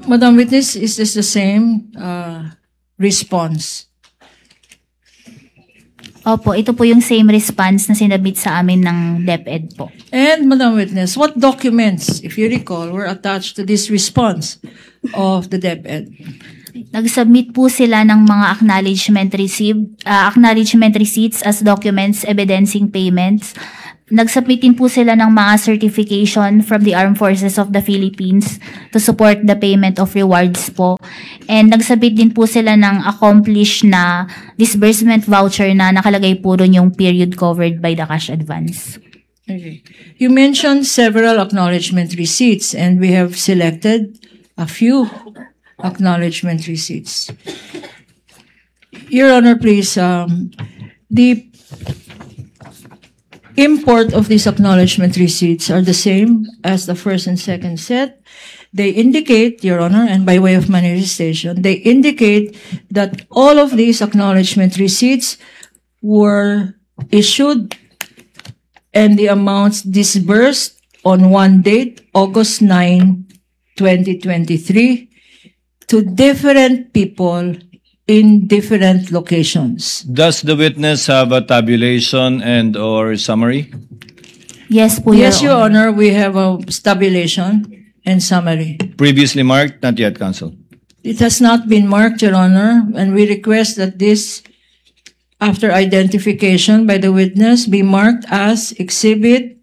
Madam Witness, is this the same response? Opo, ito po yung same response na sinabit sa amin ng DepEd po. And Madam Witness, what documents, if you recall, were attached to this response of the DepEd? Nag-submit po sila ng mga acknowledgement receipts as documents evidencing payments. Nag-submit din po sila ng mga certification from the Armed Forces of the Philippines to support the payment of rewards po. And nag-submit din po sila ng accomplished na disbursement voucher na nakalagay po ron yung period covered by the cash advance. Okay. You mentioned several acknowledgement receipts, and we have selected a few acknowledgement receipts. Your Honor, please, the import of these acknowledgement receipts are the same as the first and second set. They indicate, Your Honor, and by way of manifestation, they indicate that all of these acknowledgement receipts were issued and the amounts disbursed on one date, August 9, 2023, to different people in different locations. Does the witness have a tabulation and or summary? Yes po, Yes, Your Honor. Honor, we have a tabulation and summary. Previously marked? Not yet, counsel. It has not been marked, Your Honor, and we request that this, after identification by the witness, be marked as Exhibit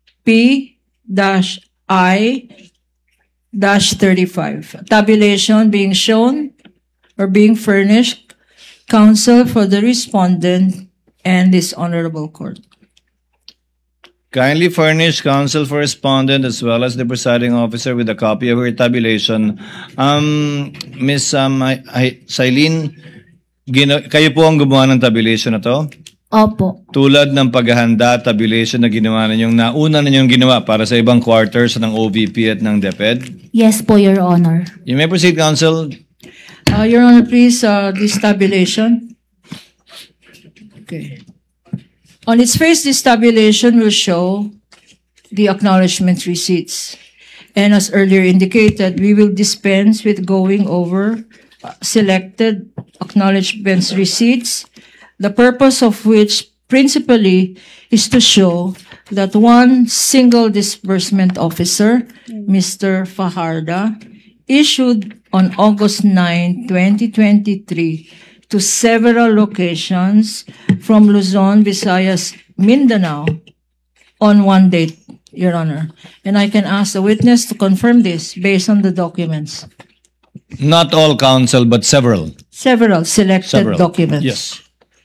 P-I-35. Tabulation being shown or being furnished, counsel for the respondent and this honorable court. Kindly furnish counsel for respondent as well as the presiding officer with a copy of her tabulation. Miss Silene, kayo po ang gumawa ng tabulation na to? Opo. Tulad ng paghahanda, tabulation na ginawa ninyong nauna ninyong ginawa para sa ibang quarters ng OVP at ng DepEd? Yes po, Your Honor. You may proceed, counsel. Your Honor, please, this tabulation. Okay. On its face, this tabulation will show the acknowledgement receipts. And as earlier indicated, we will dispense with going over selected acknowledgement receipts, the purpose of which principally is to show that one single disbursement officer, Mr. Fajarda, issued on August 9, 2023, to several locations from Luzon, Visayas, Mindanao on one date, Your Honor. And I can ask the witness to confirm this based on the documents. Not all, counsel, but several. Several selected documents. Yes.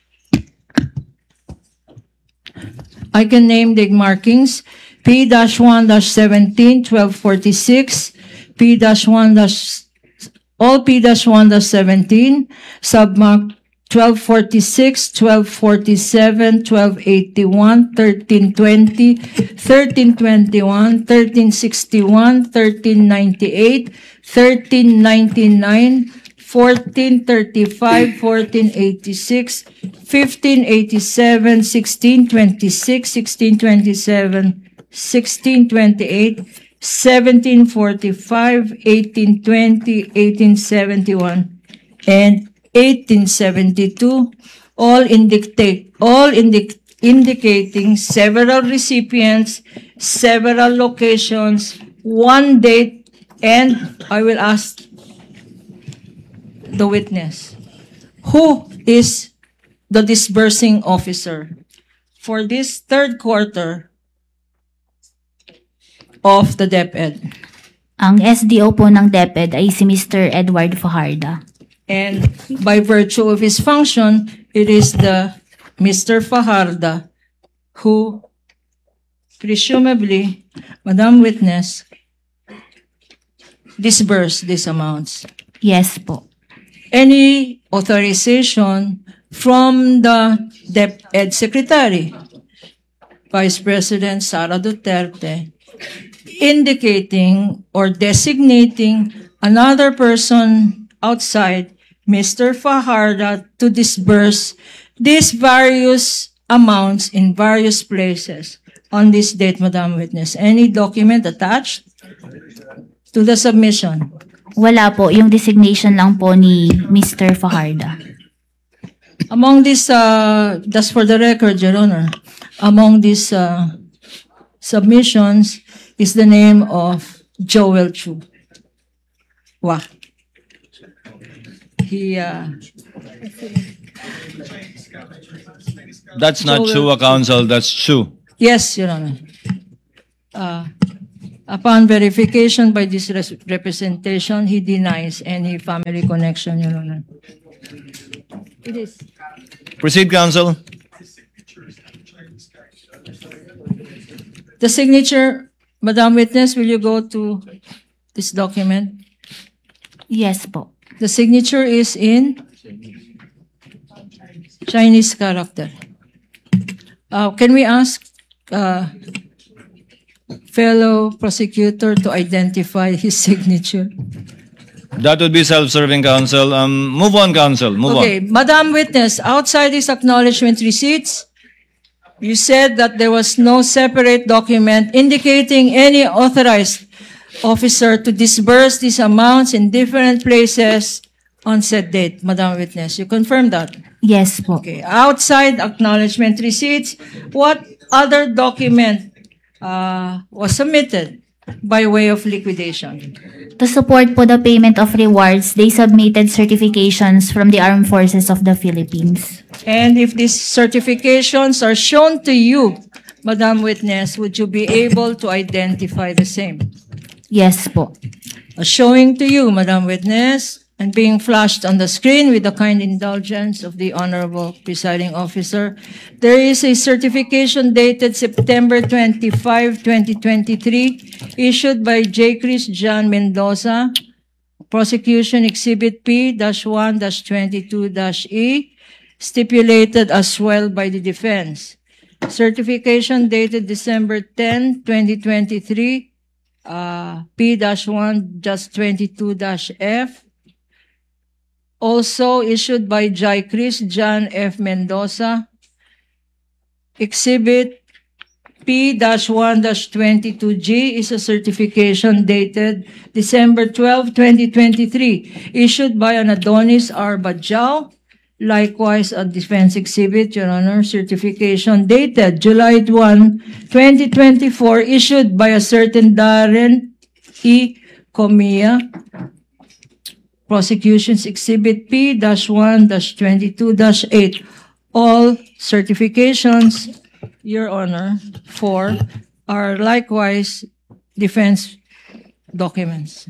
I can name the markings P-1-17, 1246, all P-1-17, submark 1246, 1247, 1281, 1320, 1321, 1361, 1398, 1399, 1435, 1486, 1587, 1626, 1627, 1628, 1745, 1820, 1871, and 1872, all indicating several recipients, several locations, one date, and I will ask the witness, who is the disbursing officer for this third quarter of the DepEd? Ang SDO po ng DepEd ay si Mr. Edward Fajarda. And by virtue of his function, it is the Mr. Fajarda who presumably, Madam Witness, disbursed these amounts. Yes po. Any authorization from the DepEd Secretary, Vice President Sara Duterte, indicating or designating another person outside Mr. Fajarda to disburse these various amounts in various places on this date, Madam Witness. Any document attached to the submission? Wala po, yung designation lang po ni Mr. Fajarda. Among these, just for the record, Your Honor, among these submissions is the name of Joel Chu. Wow. He, That's not Joel- Chua, Counsel. That's Chu. yes, Your Honor. Upon verification by this representation, he denies any family connection, Your Honor. It is. Proceed, Counsel. The signature, Madam Witness, will you go to this document? Yes po. The signature is in Chinese character. Can we ask fellow prosecutor to identify his signature? That would be self-serving, Counsel. Move on, Counsel. Move Okay, Madam Witness, outside these acknowledgement receipts, you said that there was no separate document indicating any authorized officer to disburse these amounts in different places on said date. Madam Witness, you confirm that? Yes po. Okay, outside acknowledgement receipts, what other document was submitted by way of liquidation? To support po the payment of rewards, they submitted certifications from the Armed Forces of the Philippines. And if these certifications are shown to you, Madam Witness, would you be able to identify the same? Yes po. Showing to you, Madam Witness, and being flashed on the screen with the kind indulgence of the Honorable Presiding Officer, there is a certification dated September 25, 2023, issued by J. Chris John Mendoza, Prosecution Exhibit P-1-22-E, stipulated as well by the defense. Certification dated December 10, 2023, P-1-22-F, also issued by J. Chris John F. Mendoza, Exhibit P-1-22G is a certification dated December 12, 2023, issued by an Adonis R. Bajao, likewise a defense exhibit, Your Honor, certification dated July 1, 2024, issued by a certain Darren E. Comia, Prosecution's Exhibit P-1-22-8. All certifications, Your Honor, are likewise defense documents.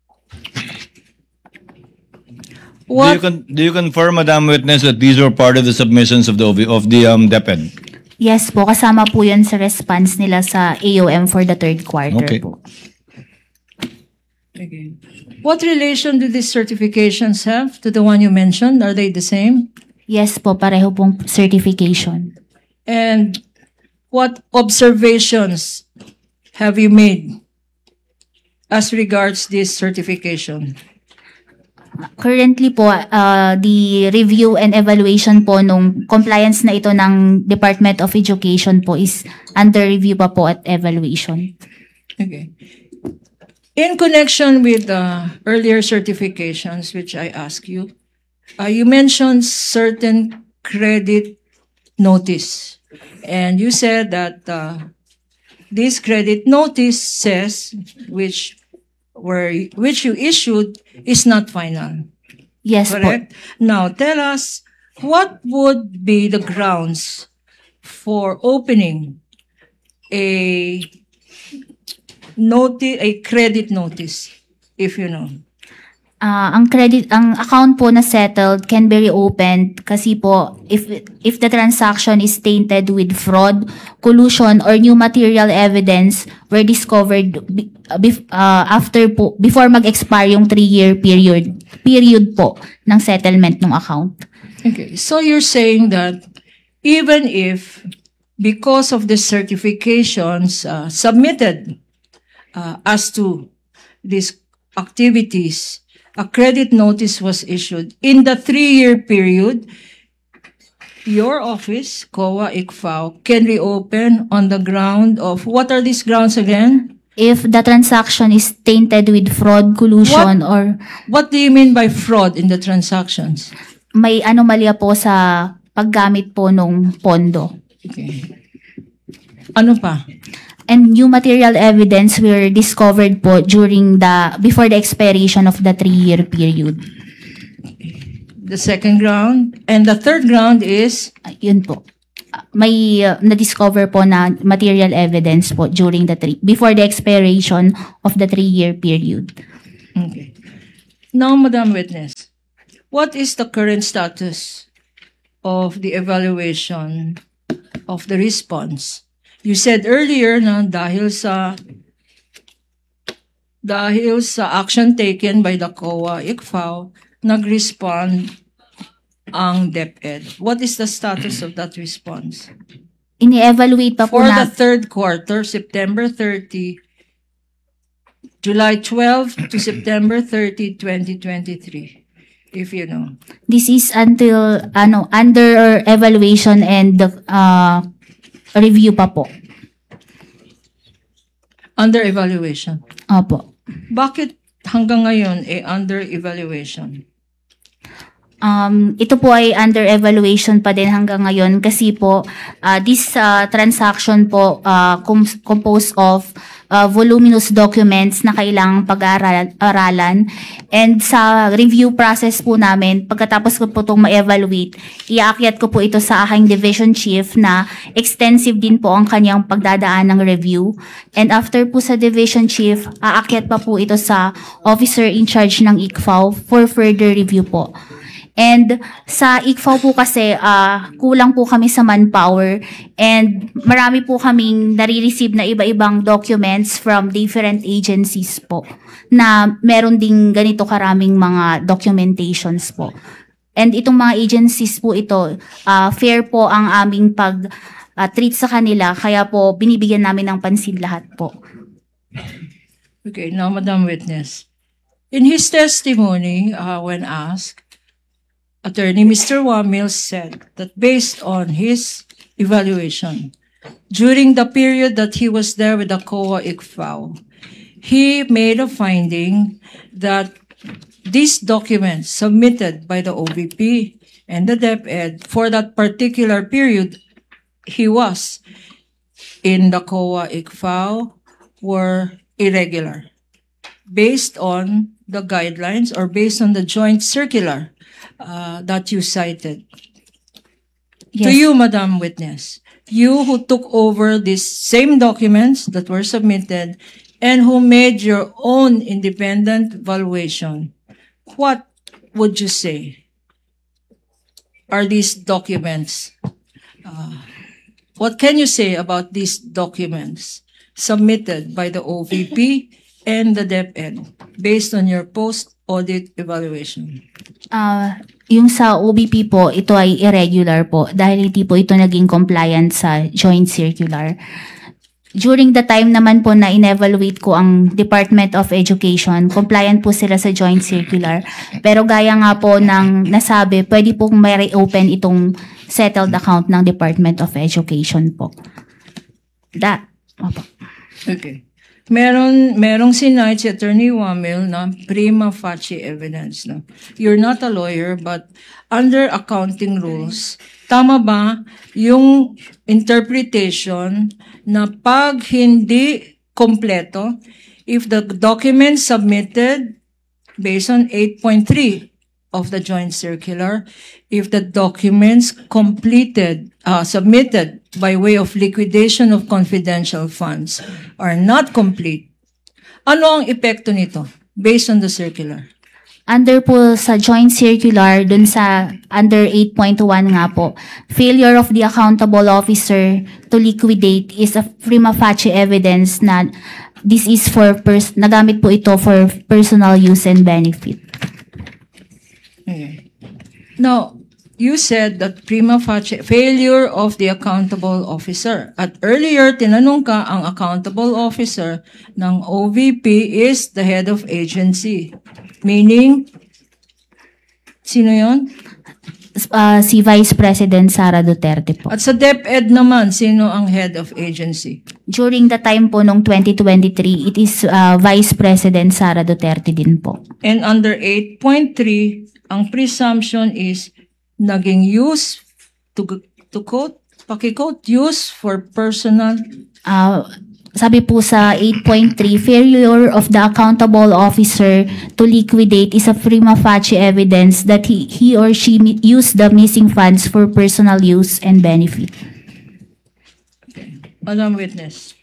What? Do you confirm, Madam Witness, that these were part of the submissions of the DepEd? Yes po, kasama po yun sa response nila sa AOM for the third quarter Okay. po. Okay. What relation do these certifications have to the one you mentioned? Are they the same? Yes po, pareho pong certification. And what observations have you made as regards this certification? Currently po, the review and evaluation po nung compliance na ito ng Department of Education po is under review pa po at evaluation. Okay. In connection with earlier certifications, which I asked you, you mentioned certain credit notice. And you said that this credit notice says, which you issued, is not final. Yes po. Correct? Now, tell us, what would be the grounds for opening a credit notice, if you know? Ang account po na settled can be reopened kasi po if the transaction is tainted with fraud, collusion, or new material evidence were discovered before mag-expire yung 3-year period po ng settlement ng account. Okay, so you're saying that even if, because of the certifications submitted as to these activities, a credit notice was issued in the 3-year period, your office, COA ICFAO, can reopen on the ground of, what are these grounds again? If the transaction is tainted with fraud, collusion, or What do you mean by fraud in the transactions? may anomalya po sa paggamit po nung pondo. Okay. Ano pa? And new material evidence were discovered po before the expiration of the 3-year period. The second ground. And the third ground is? Yun po. May na-discover po na material evidence po before the expiration of the 3-year period. Okay. Now, Madam Witness, what is the current status of the evaluation of the response? You said earlier na dahil sa action taken by the COA ICFAO, nag-respond ang DepEd. What is the status of that response? Ini-evaluate pa po For the third quarter, September 30, July 12 to September 30, 2023, if you know. This is until under evaluation and review pa po. Under evaluation. Opo. Bakit hanggang ngayon under evaluation? Ito po ay under evaluation pa din hanggang ngayon kasi po this transaction po composed of voluminous documents na kailangang pag-aralan, and sa review process po namin, pagkatapos ko po itong ma-evaluate, iaakyat ko po ito sa aking division chief na extensive din po ang kanyang pagdadaan ng review, and after po sa division chief, aakyat pa po ito sa officer in charge ng ICFAO for further review po. And sa ICFAO po kasi, kulang po kami sa manpower, and marami po kaming nare-receive na iba-ibang documents from different agencies po na meron ding ganito karaming mga documentations po. And itong mga agencies po ito, fair po ang aming pag-treat sa kanila, kaya po binibigyan namin ng pansin lahat po. Okay, now Madam Witness. In his testimony, when asked, Attorney Mr. Wamil said that based on his evaluation, during the period that he was there with the COA ICFAO, he made a finding that these documents submitted by the OVP and the DepEd for that particular period he was in the COA ICFAO were irregular based on the guidelines or based on the joint circular that you cited. Yes. To you, Madam Witness, you who took over these same documents that were submitted and who made your own independent valuation, what would you say are these documents? What can you say about these documents submitted by the OVP and the DepEd based on your post-audit evaluation? Yung sa OBP po, ito ay irregular po dahil hindi po ito naging compliant sa joint circular. During the time naman po na in-evaluate ko ang Department of Education, compliant po sila sa joint circular. Pero gaya nga po ng nasabi, pwede pong may reopen itong settled account ng Department of Education po. Opo. Okay. Merong sinite si Attorney Wamil na prima facie evidence. No? You're not a lawyer, but under accounting rules, tama ba yung interpretation na pag hindi kompleto, if the document submitted based on 8.3 of the joint circular, if the documents submitted by way of liquidation of confidential funds are not complete, ano ang epekto nito based on the circular? Under po sa joint circular, dun sa under 8.1 nga po, failure of the accountable officer to liquidate is a prima facie evidence na this is for nagamit po ito for personal use and benefit. Okay. Now, you said that prima facie failure of the accountable officer. At earlier, tinanong ka, ang accountable officer ng OVP is the head of agency. Meaning, sino yon? Si Vice President Sara Duterte po. At sa DepEd naman, sino ang head of agency? During the time po nung 2023, it is Vice President Sara Duterte din po. And under 8.3, ang presumption is naging use, to quote, paki-quote, use for personal. Sabi po sa 8.3, failure of the accountable officer to liquidate is a prima facie evidence that he or she used the missing funds for personal use and benefit. Madam Witness.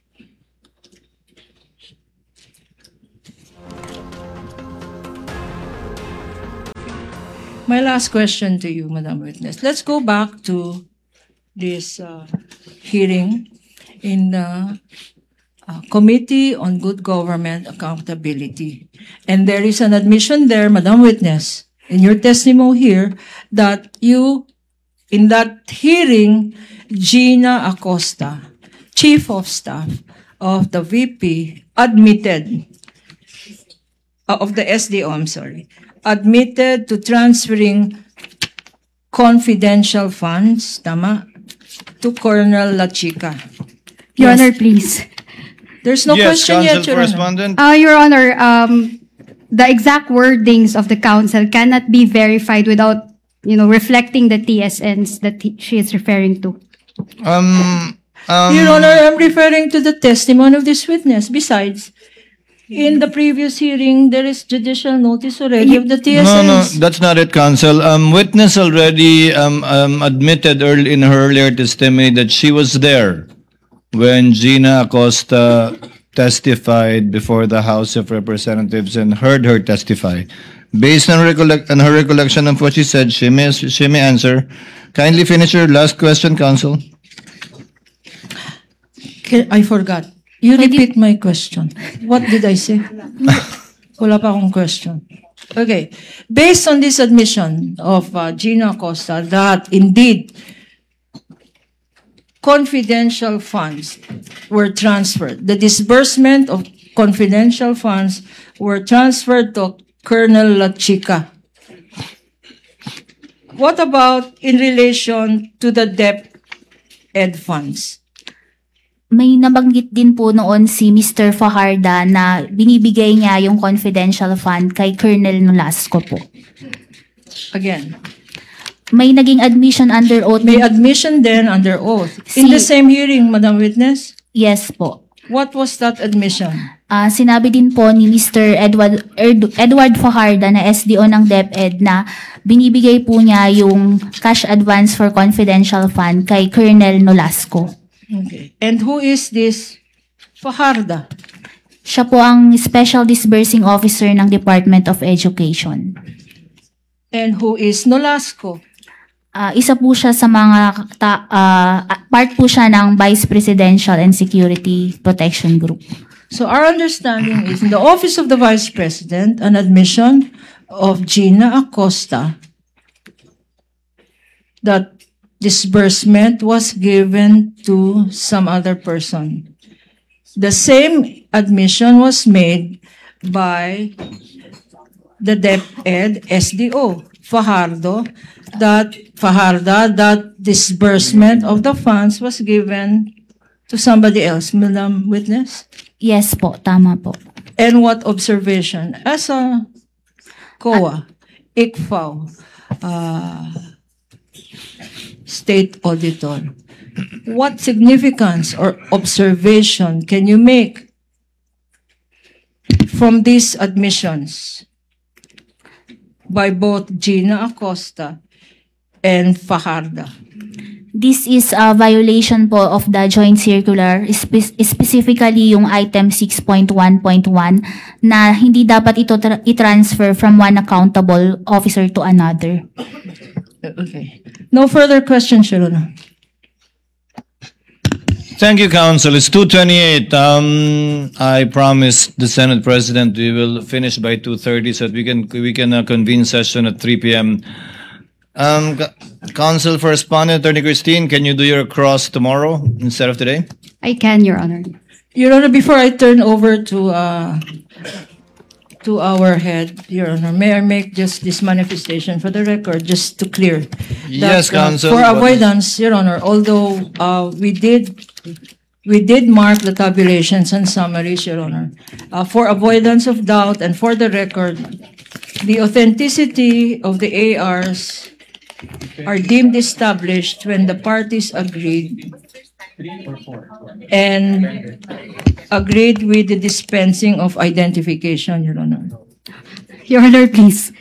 My last question to you, Madam Witness. Let's go back to this hearing in the Committee on Good Government Accountability. And there is an admission there, Madam Witness, in your testimony here, that you, in that hearing, Gina Acosta, Chief of Staff of the VP, admitted, of the SDO, I'm sorry, admitted to transferring confidential funds, tama, to Colonel La Chica. Your Yes. Honor, please. There's no Yes, question yet, Council Your Honor. Correspondent. Your Honor, the exact wordings of the council cannot be verified without, reflecting the TSNs that she is referring to. Your Honor, I'm referring to the testimony of this witness. Besides, in the previous hearing, there is judicial notice already of the TSNs. No, that's not it, Counsel. Witness already admitted in her earlier testimony that she was there when Gina Acosta testified before the House of Representatives and heard her testify. Based on her recollection of what she said, she may answer. Kindly finish your last question, Counsel. I forgot. You repeat my question. What did I say? Wala pa akong question. Okay. Based on this admission of Gina Acosta that indeed confidential funds were transferred, the disbursement of confidential funds were transferred to Colonel La Chica. What about in relation to the DepEd funds? May nabanggit din po noon si Mr. Fajarda na binibigay niya yung confidential fund kay Colonel Nolasco po. Again, May naging admission under oath. may admission then under oath. In the same hearing, Madam Witness, Yes po. what was that admission? Sinabi din po ni Mr. Edward Fajarda na SDO ng DepEd na binibigay po niya yung cash advance for confidential fund kay Colonel Nolasco. Okay. And who is this Fajarda? Siya po ang Special Disbursing Officer ng Department of Education. And who is Nolasco? Isa po siya sa mga part po siya ng Vice Presidential and Security Protection Group. So our understanding is in the Office of the Vice President, an admission of Gina Acosta that disbursement was given to some other person. The same admission was made by the DepEd SDO, Fajarda, that disbursement of the funds was given to somebody else. Madam Witness? Yes po, tama po. And what observation? As a COA, ICFAO, State Auditor, what significance or observation can you make from these admissions by both Gina Acosta and Fajarda? This is a violation po of the joint circular, specifically yung item 6.1.1 na hindi dapat ito i-transfer from one accountable officer to another. Okay. No further questions, Your Honor. Thank you, Counsel. It's 2:28. I promised the Senate President we will finish by 2:30 so that we can convene session at 3 p.m. Counsel for Respondent, Attorney Christine, can you do your cross tomorrow instead of today? I can, Your Honor. Your Honor, before I turn over to to our head, Your Honor. May I make just this manifestation for the record, just to clear? Yes, Counsel. For avoidance, Your Honor, although we did mark the tabulations and summaries, Your Honor. For avoidance of doubt and for the record, the authenticity of the ARs are deemed established when the parties agreed and agreed with the dispensing of identification, Your Honor. Your Honor, please.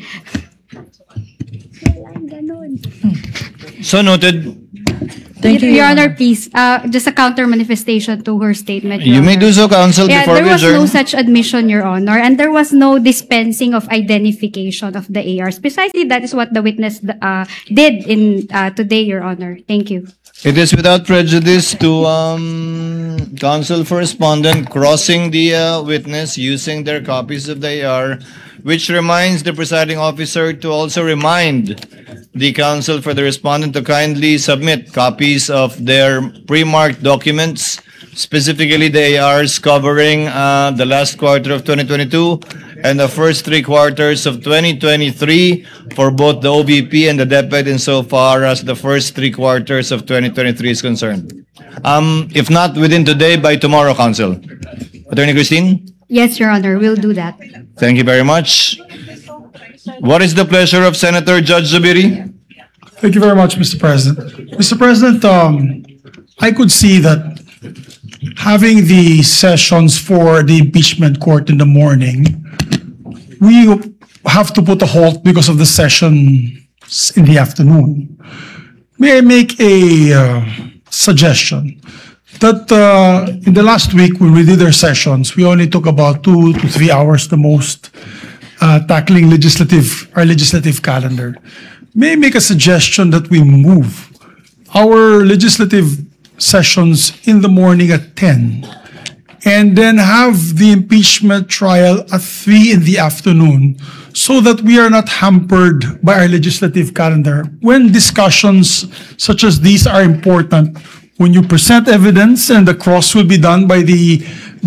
So noted. Thank you, Your Honor, please. Just a counter manifestation to her statement. Your You may Honor. do so, Counsel, Yeah, before there we was adjourn. no such admission, Your Honor, and there was no dispensing of identification of the ARs. Precisely, that is what the witness did in today, Your Honor. Thank you. It is without prejudice to counsel for respondent crossing the witness using their copies of the AR, which reminds the presiding officer to also remind the counsel for the respondent to kindly submit copies of their pre-marked documents, specifically the ARs covering the last quarter of 2022 and the first 3 quarters of 2023 for both the OVP and the DepEd insofar as the first 3 quarters of 2023 is concerned. If not within today, by tomorrow, Counsel. Attorney Christine? Yes, Your Honor, we'll do that. Thank you very much. What is the pleasure of Senator Judge Zubiri? Thank you very much, Mr. President. Mr. President, I could see that having the sessions for the impeachment court in the morning, we have to put a halt because of the session in the afternoon. May I make a suggestion that in the last week when we did our sessions, we only took about 2 to 3 hours the most tackling our legislative calendar. May I make a suggestion that we move our legislative sessions in the morning at 10 and then have the impeachment trial at 3 in the afternoon so that we are not hampered by our legislative calendar. When discussions such as these are important, when you present evidence and the cross will be done by the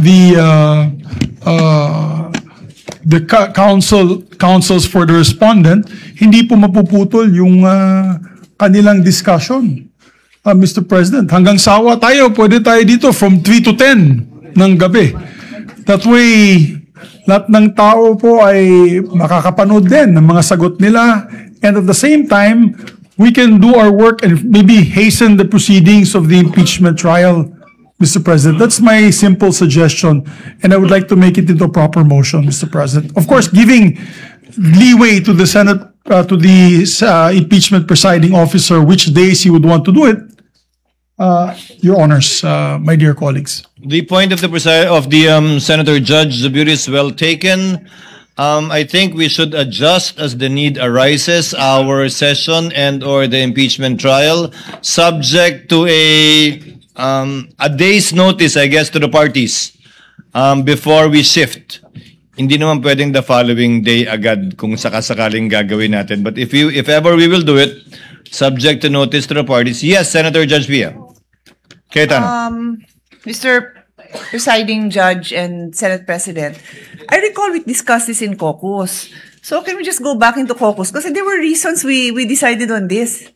counsels for the respondent, hindi po mapuputol yung kanilang discussion. Mr. President, hanggang sawa tayo, pwede tayo dito from 3 to 10 ng gabi. That way, lahat ng tao po ay makakapanood din ng mga sagot nila, and at the same time, we can do our work and maybe hasten the proceedings of the impeachment trial, Mr. President. That's my simple suggestion, and I would like to make it into a proper motion, Mr. President. Of course, giving leeway to the Senate, to the impeachment presiding officer, which days he would want to do it. Your Honors, my dear colleagues. The point of the Senator Judge Zubiri is well taken. I think we should adjust as the need arises our session and or the impeachment trial, subject to a day's notice, I guess, to the parties before we shift. Hindi naman pwedeng the following day agad kung sakasakaling gagawin natin. But if ever we will do it, subject to notice to the parties. Yes, Senator Judge Pia. Cayetano. Mr. Presiding Judge and Senate President, I recall we discussed this in caucus. So can we just go back into caucus? Because there were reasons we decided on this.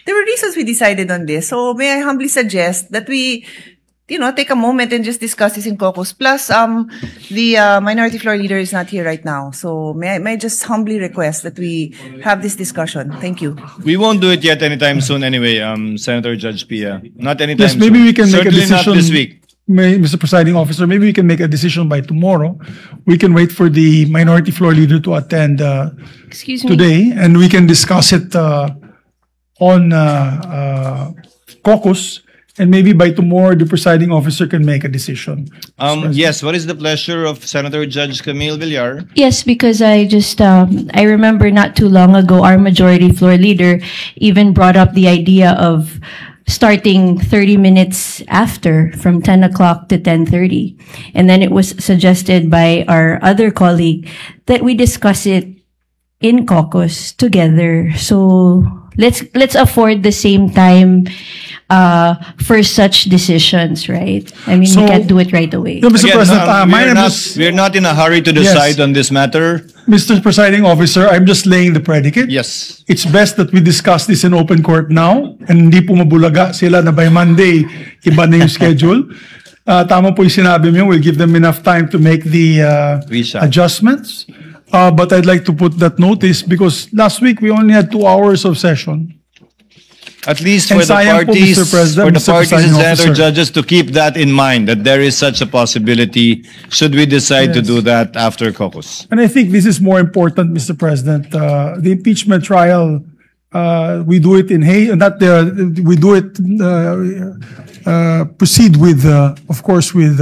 So may I humbly suggest that we, take a moment and just discuss this in caucus. Plus, the minority floor leader is not here right now. So may I just humbly request that we have this discussion. Thank you. We won't do it yet anytime soon anyway, Senator Judge Pia. Not anytime Yes, soon. maybe we can make a Certainly decision. not this week. Mr. Presiding Officer, maybe we can make a decision by tomorrow. We can wait for the minority floor leader to attend Excuse me. today, and we can discuss it on caucus, and maybe by tomorrow the presiding officer can make a decision. Yes, what is the pleasure of Senator Judge Camille Villar? Yes, because I remember not too long ago, our majority floor leader even brought up the idea of starting 30 minutes after, from 10 o'clock to 10:30. And then it was suggested by our other colleague that we discuss it in caucus together. So let's afford the same time for such decisions, right? I mean, So- we can't do it right away. No, Mr. Again, President, my name we're not in a hurry to decide on this matter. Mr. Presiding Officer, I'm just laying the predicate. Yes. It's best that we discuss this in open court now and hindi po mabulaga sila na by Monday, iba na yung schedule. Tama po yung sinabi mo, we'll give them enough time to make the We shall. adjustments. But I'd like to put that notice because last week we only had 2 hours of session. At least And for the sayang po, parties, Mr. President, for the Mr. parties and Presiding senator Officer. judges to keep that in mind, that there is such a possibility should we decide to Yes. do that after caucus. And I think this is more important, Mr. President. The impeachment trial, we do it in we do it, proceed with, of course, with,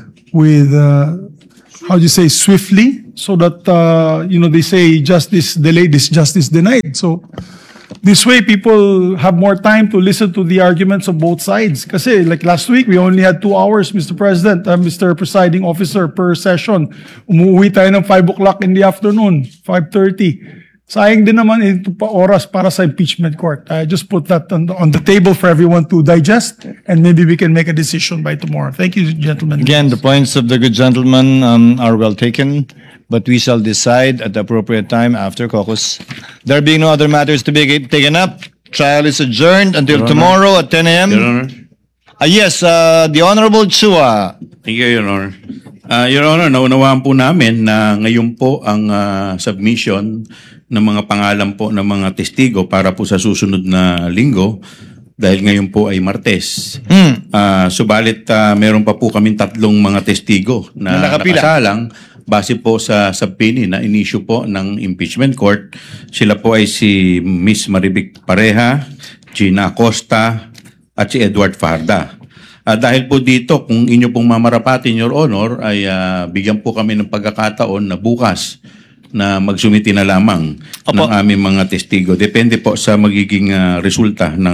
how do you say, swiftly, so that, they say justice delayed is justice denied. So this way, people have more time to listen to the arguments of both sides. Kasi like last week, we only had 2 hours, Mr. President, Mr. Presiding Officer, per session. Umuwi tayo ng 5 o'clock in the afternoon, 5:30. Sayang din naman ito pa oras para sa impeachment court. I just put that on the table for everyone to digest, and maybe we can make a decision by tomorrow. Thank you, gentlemen. Again, the points of the good gentleman are well taken, but we shall decide at the appropriate time after caucus. There being no other matters to be taken up, trial is adjourned until tomorrow at 10 a.m. Your Honor. Yes, the Honorable Chua. Thank you, Your Honor. Your Honor, naunawaan po namin na ngayon po ang submission ng mga pangalan po ng mga testigo para po sa susunod na linggo dahil ngayon po ay Martes. Subalit meron pa po kaming 3 mga testigo na nakapila. nakasalang base po sa subpoena na in-issue po ng impeachment court. Sila po ay si Miss Marivic Pareja, Gina Acosta, at si Edward Farda. Dahil po dito, kung inyo pong mamarapatin, Your Honor, ay bigyan po kami ng pagkakataon na bukas na magsumiti na lamang ng aming mga testigo. Depende po sa magiging resulta ng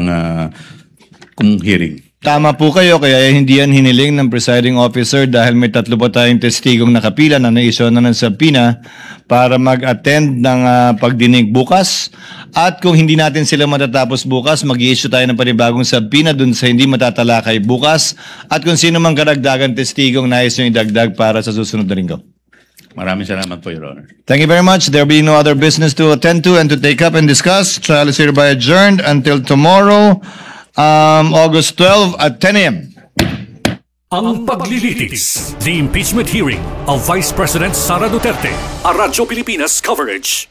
hearing. Tama po kayo, kaya hindi yan hiniling ng presiding officer dahil may 3 pa tayong testigong nakapila na na-issue na ng subpoena para mag-attend ng pagdinig bukas. At kung hindi natin sila matatapos bukas, mag-i-issue tayo ng panibagong subpoena dun sa hindi matatalakay bukas. At kung sino mang karagdagan testigong nais nyo idagdag para sa susunod na linggo. Maraming salamat po, Your Honor. Thank you very much. There being no other business to attend to and to take up and discuss, trial is hereby adjourned until tomorrow, August 12 at 10 a.m. Ang paglilitis, the impeachment hearing of Vice President Sara Duterte, a Radyo Pilipinas coverage.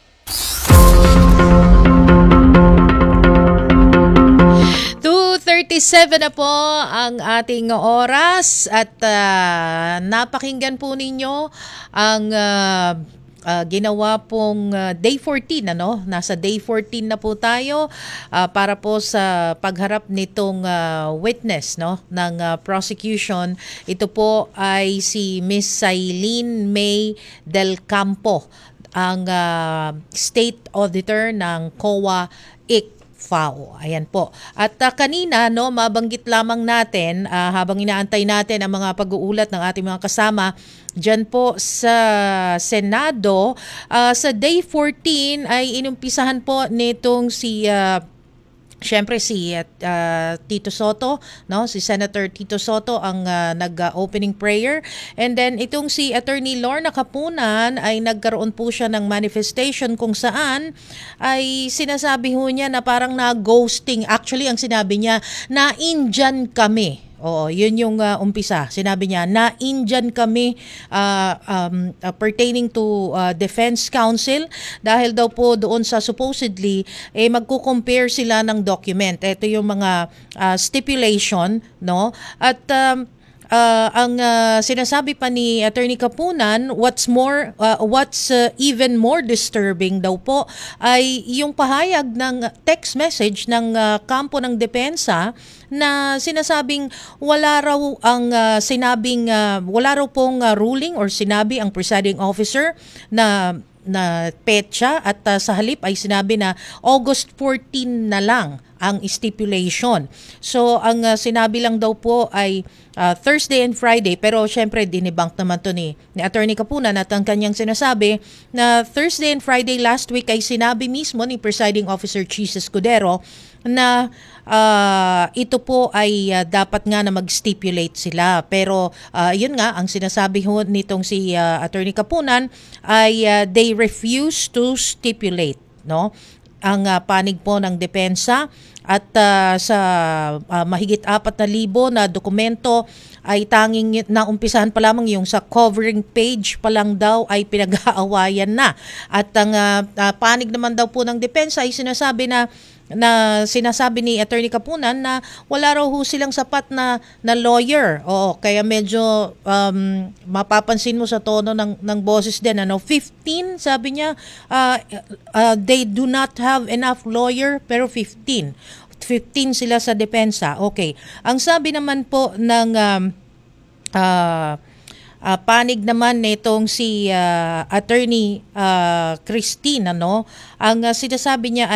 2:37 na po ang ating oras at napakinggan po ninyo ang ginawa pong day 14, ano? Nasa day 14 na po tayo para po sa pagharap nitong witness, no, ng prosecution. Ito po ay si Miss Sailin May Del Campo, ang State Auditor ng COA ICFAO. Ayan po. At kanina, no, mabanggit lamang natin habang inaantay natin ang mga pag-uulat ng ating mga kasama dyan po sa Senado, sa day 14 ay inumpisahan po nitong Siyempre si Tito Soto, no? Si Senator Tito Soto ang nag-opening prayer. And then itong si Attorney Lorna Kapunan ay nagkaroon po siya ng manifestation kung saan ay sinasabi ho niya na parang na-ghosting. Actually, ang sinabi niya, na-Indian kami. Oo, yun yung umpisa. Sinabi niya, na-Indian kami pertaining to Defense Council dahil daw po doon sa supposedly magko-compare sila ng document. Ito yung mga stipulation, no? At ang sinasabi pa ni Attorney Kapunan, what's even more disturbing daw po ay yung pahayag ng text message ng kampo ng depensa na sinasabing wala raw pong ruling or sinabi ang presiding officer na na petsa at sa halip ay sinabi na August 14 na lang ang stipulation. So ang sinabi lang daw po ay Thursday and Friday, pero syempre dinebunk naman to ni Attorney Kapunan at ang kanyang sinasabi na Thursday and Friday last week ay sinabi mismo ni Presiding Officer Cheese Escudero na ito po ay dapat nga na mag-stipulate sila. Pero yun nga, ang sinasabi ho nitong si Attorney Kapunan ay they refuse to stipulate, no? Ang panig po ng depensa at sa mahigit 4,000 na dokumento ay tanging naumpisahan pa lamang yung sa covering page pa lang daw ay pinag-aawayan na. At ang panig naman daw po ng depensa ay sinasabi sinasabi ni Attorney Kapunan na wala raw ho silang sapat na lawyer. Oo, kaya medyo mapapansin mo sa tono ng boses din. 15, sabi niya, they do not have enough lawyer, pero 15 sila sa depensa. Okay. Ang sabi naman po ng panig naman nitong si Attorney Christine, ang sinasabi niya